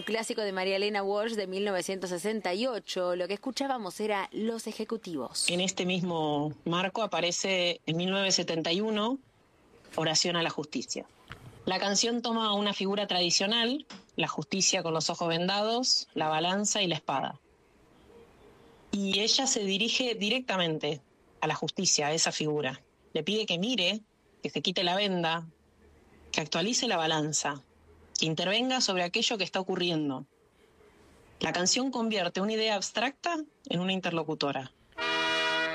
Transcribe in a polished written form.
un clásico de María Elena Walsh de 1968. Lo que escuchábamos era Los Ejecutivos. En este mismo marco aparece en 1971 Oración a la Justicia. La canción toma una figura tradicional, la justicia con los ojos vendados, la balanza y la espada. Y ella se dirige directamente a la justicia, a esa figura. Le pide que mire, que se quite la venda, que actualice la balanza, que intervenga sobre aquello que está ocurriendo. La canción convierte una idea abstracta en una interlocutora.